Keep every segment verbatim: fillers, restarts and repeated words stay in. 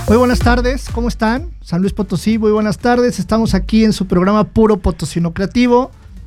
Muy buenas tardes, ¿cómo están? San Luis Potosí, muy buenas tardes. Estamos aquí en su programa Puro Potosino Creativo,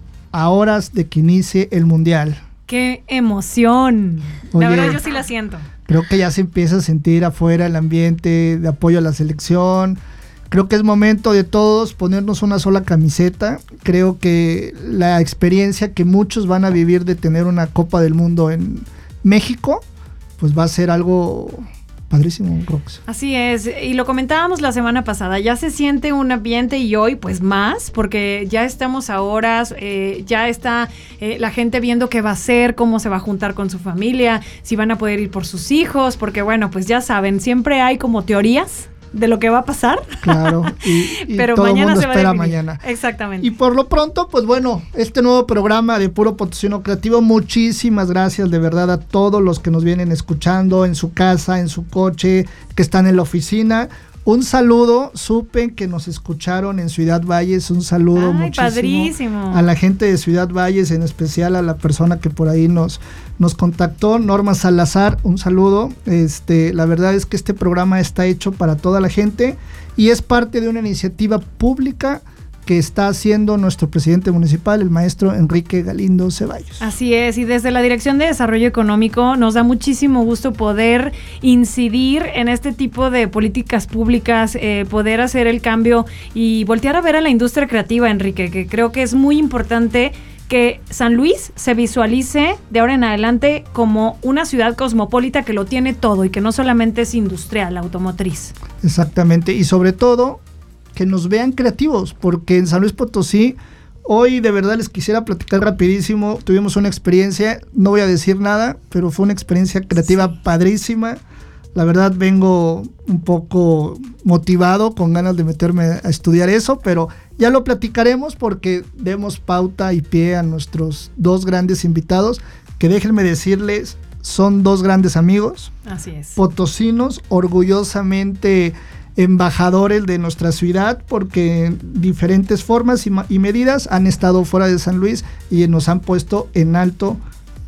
a horas de que inicie el Mundial. ¡Qué emoción! Oye, la verdad yo sí la siento. Creo que ya se empieza a sentir afuera el ambiente de apoyo a la selección. Creo que es momento de todos ponernos una sola camiseta. Creo que la experiencia que muchos van a vivir de tener una Copa del Mundo en México, pues va a ser algo padrísimo, Rox. Así es, y lo comentábamos la semana pasada, ya se siente un ambiente y hoy pues más, porque ya estamos a horas, eh, ya está eh, la gente viendo qué va a hacer, cómo se va a juntar con su familia, si van a poder ir por sus hijos, porque bueno, pues ya saben, siempre hay como teorías de lo que va a pasar. Claro, y, y pero todo mañana el mundo se va espera a definir. mañana. Exactamente. Y por lo pronto, pues bueno, este nuevo programa de Puro Potosino Creativo, muchísimas gracias de verdad a todos los que nos vienen escuchando en su casa, en su coche, que están en la oficina. Un saludo, supe que nos escucharon en Ciudad Valles, un saludo Ay, muchísimo padrísimo. A la gente de Ciudad Valles, en especial a la persona que por ahí nos, nos contactó, Norma Salazar, un saludo. Este, la verdad es que este programa está hecho para toda la gente y es parte de una iniciativa pública que está haciendo nuestro presidente municipal, el maestro Enrique Galindo Ceballos. Así es, y desde la Dirección de Desarrollo Económico nos da muchísimo gusto poder incidir en este tipo de políticas públicas, eh, poder hacer el cambio y voltear a ver a la industria creativa, Enrique, que creo que es muy importante que San Luis se visualice de ahora en adelante como una ciudad cosmopolita que lo tiene todo y que no solamente es industrial, automotriz. Exactamente, y sobre todo que nos vean creativos, porque en San Luis Potosí, hoy de verdad les quisiera platicar rapidísimo, tuvimos una experiencia, no voy a decir nada, pero fue una experiencia creativa sí. padrísima. La verdad vengo un poco motivado, con ganas de meterme a estudiar eso, pero ya lo platicaremos porque demos pauta y pie a nuestros dos grandes invitados, que déjenme decirles, son dos grandes amigos. Así es. Potosinos, orgullosamente embajadores de nuestra ciudad, porque en diferentes formas y, ma- y medidas han estado fuera de San Luis y nos han puesto en alto,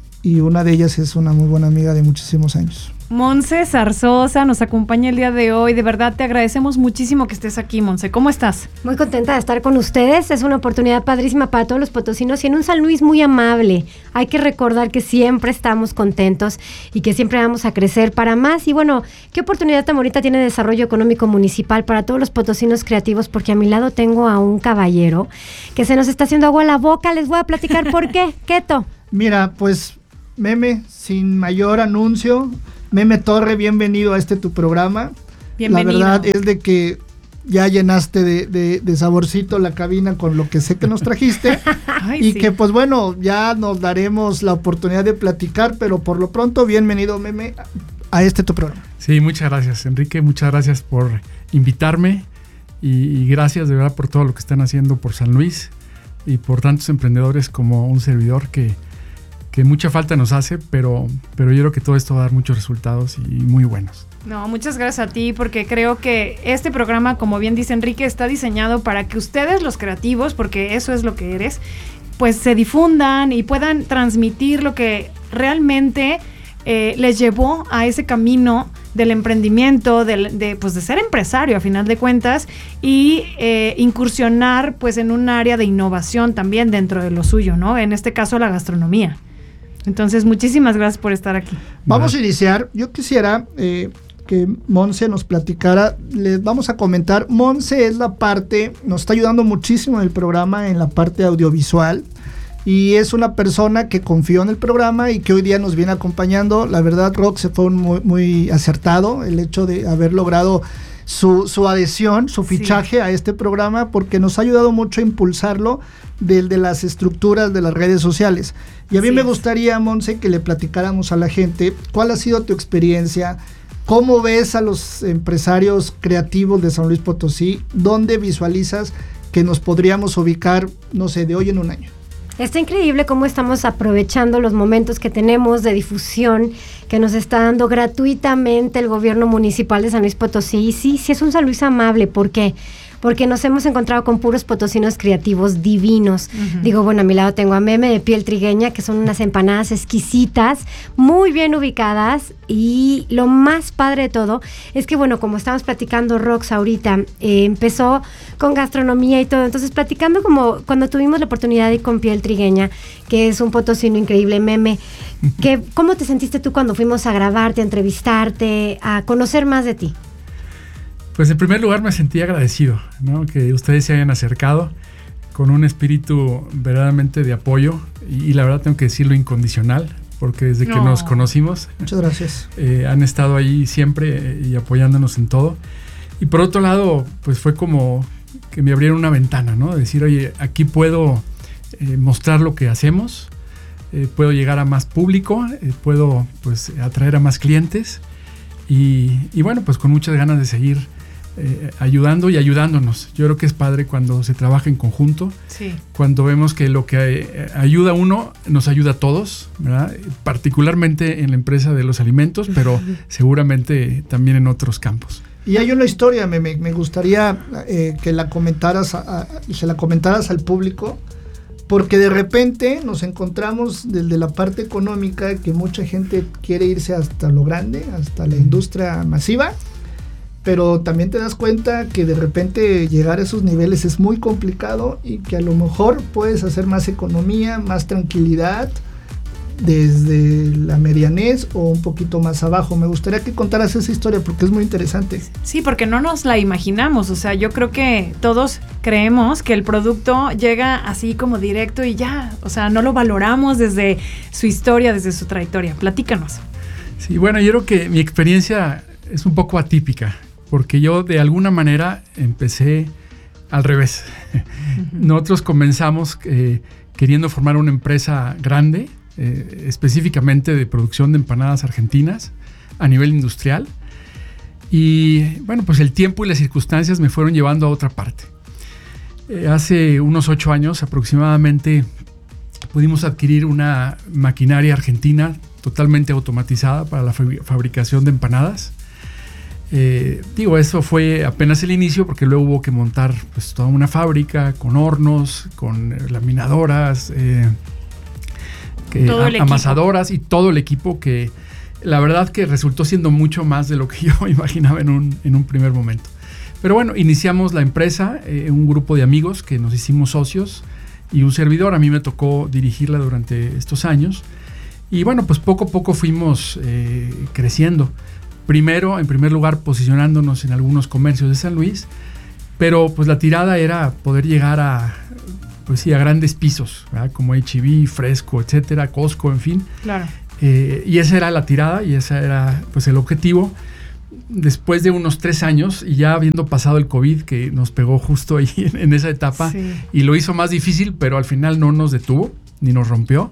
y una de ellas es una muy buena amiga de muchísimos años. Monse Zarzosa nos acompaña el día de hoy. De verdad te agradecemos muchísimo que estés aquí, Monse. ¿Cómo estás? Muy contenta de estar con ustedes. Es una oportunidad padrísima para todos los potosinos y en un San Luis muy amable. Hay que recordar que siempre estamos contentos y que siempre vamos a crecer para más. Y bueno, qué oportunidad tan bonita tiene Desarrollo Económico Municipal para todos los potosinos creativos, porque a mi lado tengo a un caballero que se nos está haciendo agua a la boca. Les voy a platicar por qué. Keto. Mira, pues, Meme, sin mayor anuncio, Meme Torre, bienvenido a este tu programa. Bienvenido. La verdad es de que ya llenaste de, de, de saborcito la cabina con lo que sé que nos trajiste. Ay, y sí. que pues bueno, ya nos daremos la oportunidad de platicar, pero por lo pronto, bienvenido, Meme, a este tu programa. Sí, muchas gracias, Enrique, muchas gracias por invitarme y, y gracias de verdad por todo lo que están haciendo por San Luis y por tantos emprendedores como un servidor que que mucha falta nos hace, pero, pero yo creo que todo esto va a dar muchos resultados y muy buenos. No, muchas gracias a ti, porque creo que este programa, como bien dice Enrique, está diseñado para que ustedes, los creativos, porque eso es lo que eres, pues se difundan y puedan transmitir lo que realmente eh, les llevó a ese camino del emprendimiento, de, de, pues de ser empresario a final de cuentas y eh, incursionar pues en un área de innovación también dentro de lo suyo, ¿no? En este caso la gastronomía. Entonces, muchísimas gracias por estar aquí. Vamos a iniciar. Yo quisiera eh, que Monse nos platicara. Les vamos a comentar. Monse es la parte, nos está ayudando muchísimo en el programa, en la parte audiovisual. Y es una persona que confió en el programa y que hoy día nos viene acompañando. La verdad, Rox, se fue muy, muy acertado el hecho de haber logrado su, su adhesión, su fichaje sí. a este programa, porque nos ha ayudado mucho a impulsarlo del de las estructuras de las redes sociales. Y a mí sí me es. gustaría, Monse, que le platicáramos a la gente cuál ha sido tu experiencia, cómo ves a los empresarios creativos de San Luis Potosí, dónde visualizas que nos podríamos ubicar, no sé, de hoy en un año. Está increíble cómo estamos aprovechando los momentos que tenemos de difusión que nos está dando gratuitamente el gobierno municipal de San Luis Potosí. Y sí, sí es un San Luis amable. ¿Por qué? porque nos hemos encontrado con puros potosinos creativos divinos. Uh-huh. Digo, bueno, a mi lado tengo a Meme de Piel Trigueña, que son unas empanadas exquisitas, muy bien ubicadas, y lo más padre de todo es que, bueno, como estamos platicando Rox ahorita, eh, empezó con gastronomía y todo, entonces platicando como cuando tuvimos la oportunidad de ir con Piel Trigueña, que es un potosino increíble, Meme, que, ¿cómo te sentiste tú cuando fuimos a grabarte, a entrevistarte, a conocer más de ti? Pues en primer lugar me sentí agradecido, ¿no? Que ustedes se hayan acercado con un espíritu verdaderamente de apoyo y, y la verdad tengo que decirlo incondicional, porque desde no. que nos conocimos, muchas gracias, eh, han estado ahí siempre y apoyándonos en todo. Y por otro lado, pues fue como que me abrieron una ventana, ¿no? De decir, oye, aquí puedo eh, mostrar lo que hacemos, eh, puedo llegar a más público, eh, puedo pues atraer a más clientes y, y bueno, pues con muchas ganas de seguir Eh, ayudando y ayudándonos. Yo creo que es padre cuando se trabaja en conjunto, sí. cuando vemos que lo que eh, ayuda a uno nos ayuda a todos, ¿verdad? Particularmente en la empresa de los alimentos, pero seguramente también en otros campos. Y hay una historia, me, me, me gustaría eh, que la comentaras, a, a, se la comentaras al público, porque de repente nos encontramos desde la parte económica que mucha gente quiere irse hasta lo grande, hasta la industria masiva, pero también te das cuenta que de repente llegar a esos niveles es muy complicado y que a lo mejor puedes hacer más economía, más tranquilidad desde la medianez o un poquito más abajo. Me gustaría que contaras esa historia porque es muy interesante. Sí, porque no nos la imaginamos, o sea, yo creo que todos creemos que el producto llega así como directo y ya, o sea, no lo valoramos desde su historia, desde su trayectoria. Platícanos. Sí, bueno, yo creo que mi experiencia es un poco atípica, porque yo de alguna manera empecé al revés. Uh-huh. Nosotros comenzamos eh, queriendo formar una empresa grande, eh, específicamente de producción de empanadas argentinas a nivel industrial. Y bueno, pues el tiempo y las circunstancias me fueron llevando a otra parte. Eh, hace unos ocho años aproximadamente pudimos adquirir una maquinaria argentina totalmente automatizada para la fabri- fabricación de empanadas. Eh, digo, eso fue apenas el inicio porque luego hubo que montar pues toda una fábrica con hornos, con eh, laminadoras, eh, que, todo el a, amasadoras y todo el equipo que la verdad que resultó siendo mucho más de lo que yo imaginaba en un, en un primer momento. Pero bueno, iniciamos la empresa, eh, un grupo de amigos que nos hicimos socios y un servidor. A mí me tocó dirigirla durante estos años y bueno, pues poco a poco fuimos eh, creciendo. Primero, en primer lugar, posicionándonos en algunos comercios de San Luis, pero pues la tirada era poder llegar a, pues sí, a grandes pisos, ¿verdad? Como H E B, Fresco, etcétera, Costco, en fin. Claro. Eh, y esa era la tirada y ese era pues el objetivo. Después de unos tres años y ya habiendo pasado el COVID, que nos pegó justo ahí en, en esa etapa, sí. Y lo hizo más difícil, pero al final no nos detuvo ni nos rompió.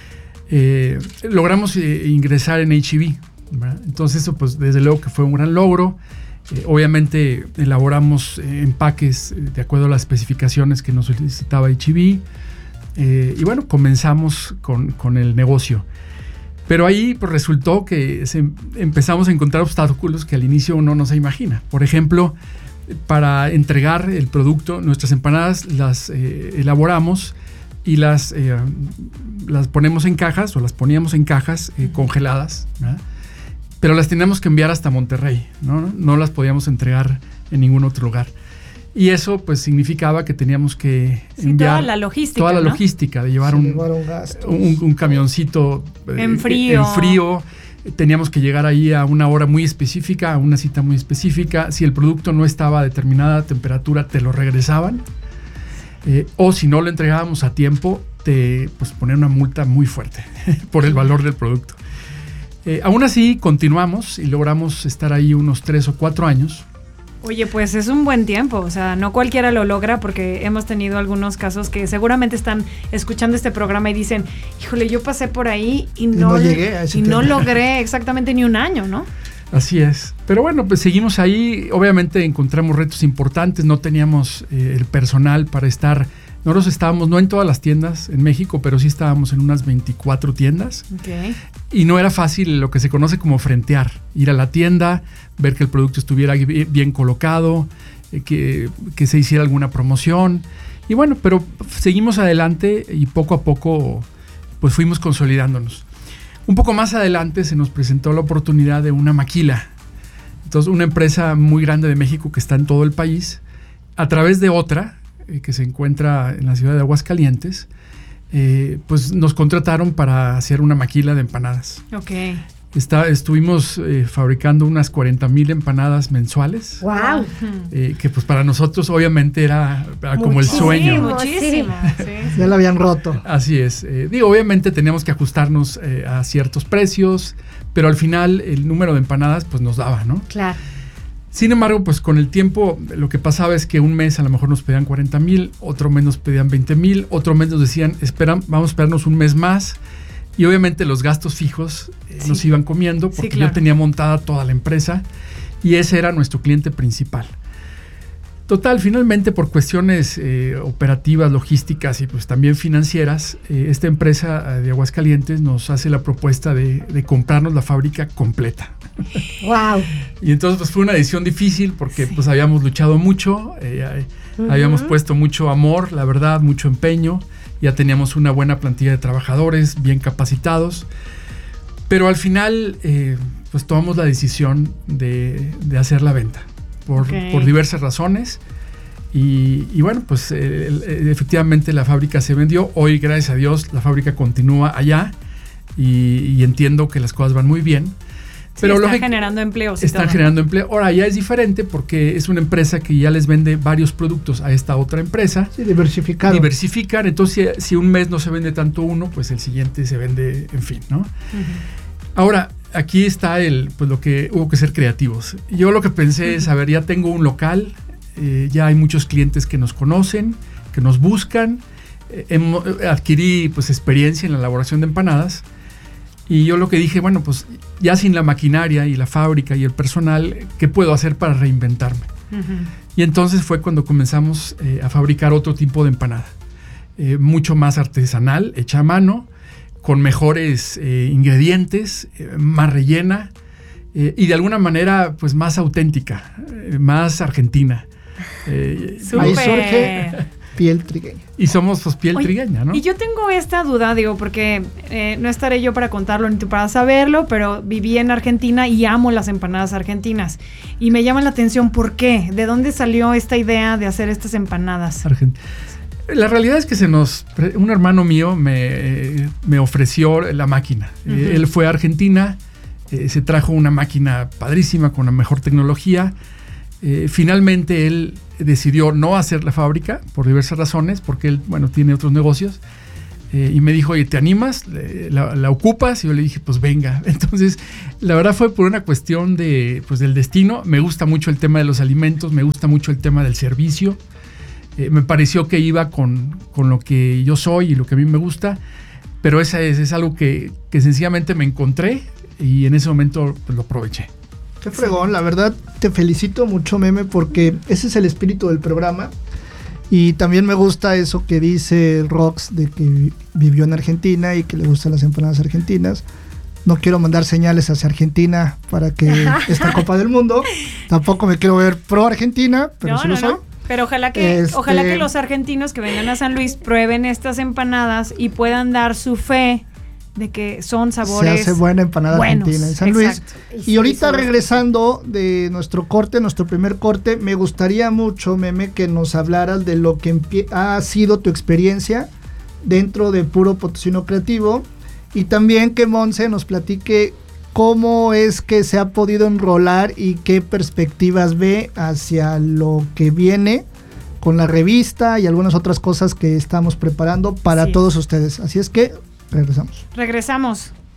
Eh, logramos eh, ingresar en H E B. ¿verdad? Entonces eso pues desde luego que fue un gran logro. Eh, obviamente elaboramos eh, empaques eh, de acuerdo a las especificaciones que nos solicitaba H E B eh, y bueno, comenzamos con, con el negocio. Pero ahí pues, resultó que se, empezamos a encontrar obstáculos que al inicio uno no se imagina. Por ejemplo, para entregar el producto, nuestras empanadas las eh, elaboramos y las, eh, las ponemos en cajas o las poníamos en cajas eh, congeladas, ¿verdad? Pero las teníamos que enviar hasta Monterrey, ¿no? No las podíamos entregar en ningún otro lugar. Y eso pues significaba que teníamos que sí, enviar toda la logística, toda la ¿no? logística de llevar un, un, un camioncito en frío. en frío. Teníamos que llegar ahí a una hora muy específica, a una cita muy específica. Si el producto no estaba a determinada temperatura, te lo regresaban. Eh, o si no lo entregábamos a tiempo, te pues, ponían una multa muy fuerte por el valor del producto. Eh, aún así, continuamos y logramos estar ahí unos tres o cuatro años. Oye, pues es un buen tiempo, o sea, no cualquiera lo logra porque hemos tenido algunos casos que seguramente están escuchando este programa y dicen, híjole, yo pasé por ahí y no, no llegué a ese y no logré exactamente ni un año, ¿no? Así es, pero bueno, pues seguimos ahí, obviamente encontramos retos importantes, no teníamos eh, el personal para estar, nosotros estábamos no en todas las tiendas en México, pero sí estábamos en unas veinticuatro tiendas. Okay. Y no era fácil lo que se conoce como frentear, ir a la tienda, ver que el producto estuviera bien colocado, eh, que, que se hiciera alguna promoción. Y bueno, pero seguimos adelante y poco a poco pues fuimos consolidándonos. Un poco más adelante se nos presentó la oportunidad de una maquila. Entonces, una empresa muy grande de México que está en todo el país, a través de otra, eh, que se encuentra en la ciudad de Aguascalientes, eh, pues nos contrataron para hacer una maquila de empanadas. Ok. Está, estuvimos eh, fabricando unas cuarenta mil empanadas mensuales. ¡Wow! Eh, que pues para nosotros obviamente era, era como el sueño. Sí, muchísimo. Sí, sí. Ya la habían roto. Así es. Eh, digo, obviamente teníamos que ajustarnos eh, a ciertos precios, pero al final el número de empanadas pues nos daba, ¿no? Claro. Sin embargo, pues con el tiempo lo que pasaba es que un mes a lo mejor nos pedían cuarenta mil, otro mes nos pedían veinte mil, otro mes nos decían, esperan, vamos a esperarnos un mes más. Y obviamente los gastos fijos eh, Sí. nos iban comiendo porque Sí, claro. yo tenía montada toda la empresa y ese era nuestro cliente principal. Total, finalmente por cuestiones eh, operativas, logísticas y pues también financieras, eh, esta empresa eh, de Aguascalientes nos hace la propuesta de, de comprarnos la fábrica completa. ¡Wow! Y entonces pues fue una decisión difícil porque Sí. pues habíamos luchado mucho, eh, eh, Ujú. habíamos puesto mucho amor, la verdad, mucho empeño. Ya teníamos una buena plantilla de trabajadores bien capacitados, pero al final eh, pues tomamos la decisión de, de hacer la venta por, Ok. por diversas razones y, y bueno, pues eh, el- efectivamente la fábrica se vendió. Hoy, gracias a Dios, la fábrica continúa allá y, y entiendo que las cosas van muy bien. Sí, Pero están lógic- generando empleos y Están todo. generando empleo. Ahora ya es diferente porque es una empresa que ya les vende varios productos a esta otra empresa. Sí, diversificado. Diversificar, entonces si, si un mes no se vende tanto uno, pues el siguiente se vende, en fin, ¿no? Ujú. Ahora, aquí está el, pues lo que hubo que ser creativos. Yo lo que pensé es, a ver, ya tengo un local, eh, ya hay muchos clientes que nos conocen, que nos buscan, eh, hemo- adquirí pues experiencia en la elaboración de empanadas. Y yo lo que dije, bueno, pues ya sin la maquinaria y la fábrica y el personal, ¿qué puedo hacer para reinventarme? Ujú. Y entonces fue cuando comenzamos eh, a fabricar otro tipo de empanada, eh, mucho más artesanal, hecha a mano, con mejores eh, ingredientes, eh, más rellena eh, y de alguna manera pues más auténtica, eh, más argentina. Eh, Ahí Súper. surge piel trigueña. y somos pues piel Oye, trigueña, ¿no? Y yo tengo esta duda, digo, porque eh, no estaré yo para contarlo ni tú para saberlo, pero viví en Argentina y amo las empanadas argentinas. Y me llama la atención, ¿por qué? ¿De dónde salió esta idea de hacer estas empanadas? Argent- La realidad es que se nos, un hermano mío me, me ofreció la máquina. Ujú. Eh, él fue a Argentina, eh, se trajo una máquina padrísima con la mejor tecnología. Eh, finalmente él decidió no hacer la fábrica por diversas razones, porque él, bueno, tiene otros negocios. Eh, y me dijo, oye, ¿te animas? Le- La, la ocupas? Y yo le dije, pues venga. Entonces, la verdad fue por una cuestión de, pues, del destino. Me gusta mucho el tema de los alimentos, me gusta mucho el tema del servicio. Eh, me pareció que iba con, con lo que yo soy y lo que a mí me gusta, pero esa es, es algo que, que sencillamente me encontré y en ese momento pues, lo aproveché. Qué fregón, la verdad te felicito mucho, Meme, porque ese es el espíritu del programa. Y también me gusta eso que dice Rox de que vi- vivió en Argentina y que le gustan las empanadas argentinas. No quiero mandar señales hacia Argentina para que esta Copa del Mundo. Tampoco me quiero ver pro Argentina, pero No, sí no, lo soy. no. Pero ojalá que, Este- ojalá que los argentinos que vengan a San Luis prueben estas empanadas y puedan dar su fe de que son sabores Se hace buena empanada buenos. argentina en San Luis. Exacto. Y ahorita regresando de nuestro corte, nuestro primer corte, me gustaría mucho, Meme, que nos hablaras de lo que empie- ha sido tu experiencia dentro de Puro Potosino Creativo y también que Monse nos platique cómo es que se ha podido enrolar y qué perspectivas ve hacia lo que viene con la revista y algunas otras cosas que estamos preparando para Sí. todos ustedes. Así es que regresamos. Regresamos.